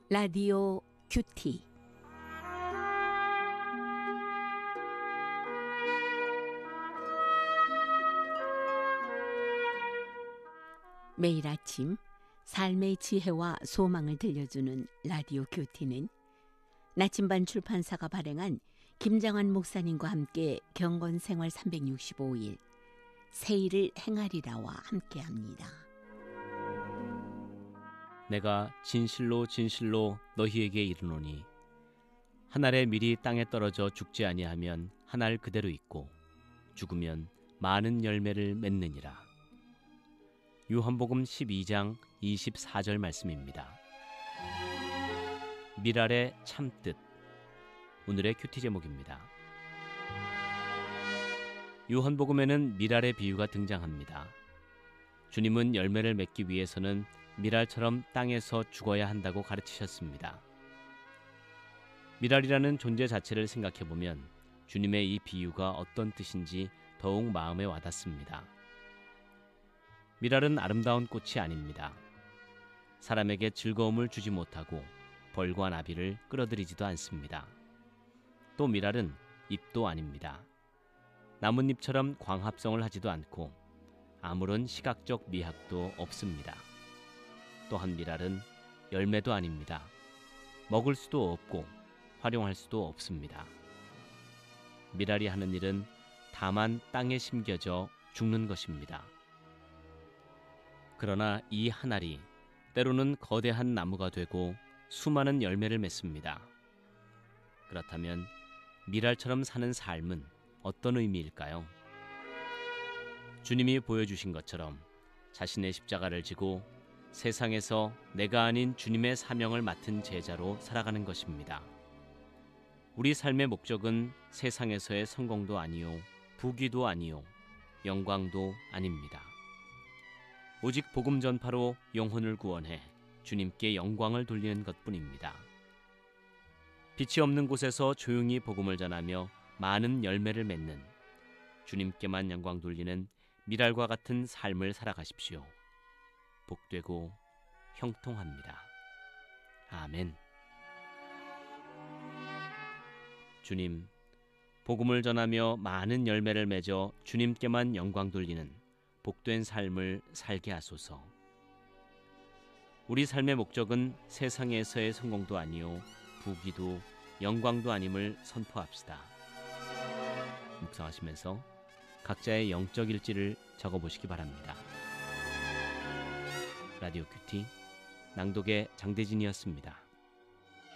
라디오 큐티. 매일 아침 삶의 지혜와 소망을 들려주는 라디오 큐티는 나침반 출판사가 발행한 김장환 목사님과 함께 경건생활 365일 새일을 행하리라와 함께합니다. 내가 진실로 진실로 너희에게 이르노니 한 알의 밀이 땅에 떨어져 죽지 아니하면 한 알 그대로 있고 죽으면 많은 열매를 맺느니라. 요한복음 12장 24절 말씀입니다. 밀알의 참뜻, 오늘의 큐티 제목입니다. 요한복음에는 밀알의 비유가 등장합니다. 주님은 열매를 맺기 위해서는 밀알처럼 땅에서 죽어야 한다고 가르치셨습니다. 밀알이라는 존재 자체를 생각해보면 주님의 이 비유가 어떤 뜻인지 더욱 마음에 와닿습니다. 밀알은 아름다운 꽃이 아닙니다. 사람에게 즐거움을 주지 못하고 벌과 나비를 끌어들이지도 않습니다. 또 밀알은 잎도 아닙니다. 나뭇잎처럼 광합성을 하지도 않고 아무런 시각적 미학도 없습니다. 또한 밀알은 열매도 아닙니다. 먹을 수도 없고 활용할 수도 없습니다. 밀알이 하는 일은 다만 땅에 심겨져 죽는 것입니다. 그러나 이 한 알이 때로는 거대한 나무가 되고 수많은 열매를 맺습니다. 그렇다면 밀알처럼 사는 삶은 어떤 의미일까요? 주님이 보여주신 것처럼 자신의 십자가를 지고 세상에서 내가 아닌 주님의 사명을 맡은 제자로 살아가는 것입니다. 우리 삶의 목적은 세상에서의 성공도 아니요, 부귀도 아니요, 영광도 아닙니다. 오직 복음 전파로 영혼을 구원해 주님께 영광을 돌리는 것뿐입니다. 빛이 없는 곳에서 조용히 복음을 전하며 많은 열매를 맺는, 주님께만 영광 돌리는 밀알과 같은 삶을 살아가십시오. 복되고 형통합니다. 아멘. 주님, 복음을 전하며 많은 열매를 맺어 주님께만 영광 돌리는 복된 삶을 살게 하소서. 우리 삶의 목적은 세상에서의 성공도 아니요, 부귀도 영광도 아님을 선포합시다. 묵상하시면서 각자의 영적 일지를 적어보시기 바랍니다. 라디오 큐티 낭독의 장대진이었습니다.